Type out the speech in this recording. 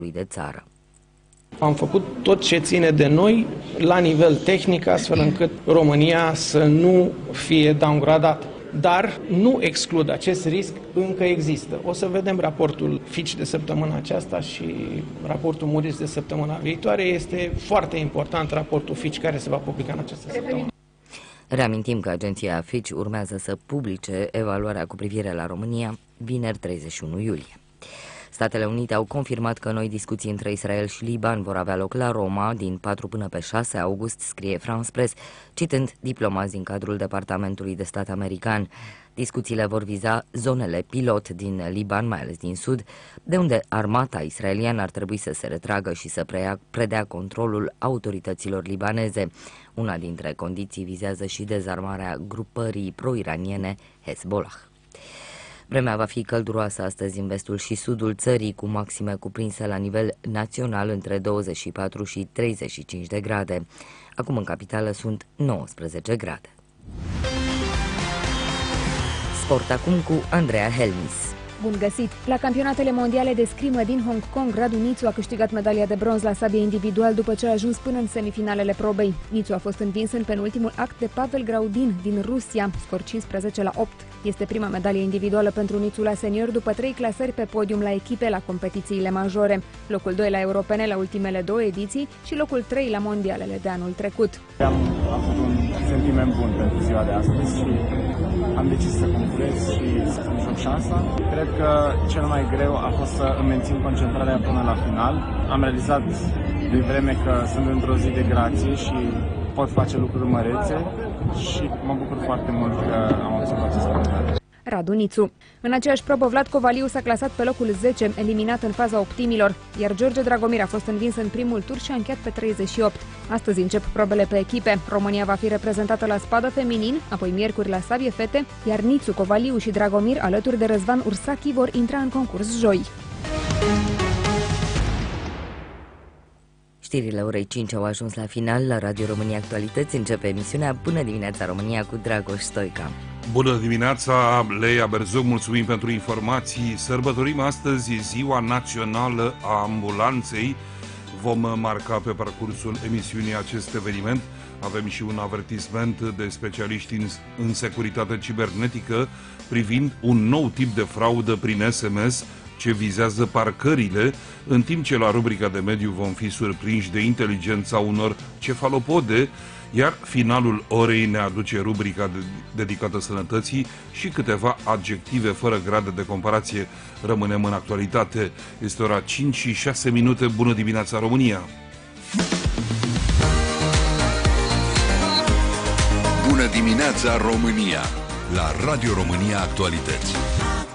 de țară. Am făcut tot ce ține de noi la nivel tehnic, astfel încât România să nu fie downgradată. Dar nu exclud acest risc, încă există. O să vedem raportul Fitch de săptămâna aceasta și raportul Moody's de săptămâna viitoare. Este foarte important raportul Fitch care se va publica în această săptămână. Reamintim că agenția Fitch urmează să publice evaluarea cu privire la România vineri 31 iulie. Statele Unite au confirmat că noi discuții între Israel și Liban vor avea loc la Roma din 4 până pe 6 august, scrie France Press, citând diplomați din cadrul Departamentului de Stat american. Discuțiile vor viza zonele pilot din Liban, mai ales din sud, de unde armata israeliană ar trebui să se retragă și să predea controlul autorităților libaneze. Una dintre condiții vizează și dezarmarea grupării pro-iraniene Hezbollah. Vremea va fi călduroasă astăzi în vestul și sudul țării, cu maxime cuprinse la nivel național între 24 și 35 de grade. Acum în capitală sunt 19 grade. Sport acum cu Andreea Helmis. Bun găsit! La campionatele mondiale de scrimă din Hong Kong, Radu Nițu a câștigat medalia de bronz la sabie individual după ce a ajuns până în semifinalele probei. Nițu a fost învins în penultimul act de Pavel Graudin din Rusia, scor 15-8. Este prima medalie individuală pentru Nițu la senior după 3 clasări pe podium la echipe la competițiile majore. Locul 2 la europene la ultimele 2 ediții și locul 3 la mondialele de anul trecut. Am avut un sentiment bun pentru ziua de astăzi și am decis să concurez și să-mi joc șansa. Cred că cel mai greu a fost să îmi mențin concentrarea până la final. Am realizat de vreme că sunt într-o zi de grație și pot face lucruri mărețe și mă bucur foarte mult că am obținut acest rezultat. Radu Nițu. În aceeași probă, Vlad Covaliu s-a clasat pe locul 10, eliminat în faza optimilor, iar George Dragomir a fost învins în primul tur și a încheiat pe 38. Astăzi încep probele pe echipe. România va fi reprezentată la spadă feminin, apoi miercuri la sabie fete, iar Nițu, Covaliu și Dragomir, alături de Răzvan Ursachi, vor intra în concurs joi. Știrile orei 5 au ajuns la final. La Radio România Actualități începe emisiunea Bună dimineața România cu Dragoș Stoica. Bună dimineața, Leia Berzoc, mulțumim pentru informații. Sărbătorim astăzi Ziua Națională a Ambulanței. Vom marca pe parcursul emisiunii acest eveniment. Avem și un avertisment de specialiști în securitate cibernetică privind un nou tip de fraudă prin SMS ce vizează parcările, în timp ce la rubrica de mediu vom fi surprinși de inteligența unor cefalopode, iar finalul orei ne aduce rubrica dedicată sănătății și câteva adjective fără grade de comparație. Rămânem în actualitate. Este ora 5 și 6 minute. Bună dimineața, România! Bună dimineața, România! La Radio România Actualități.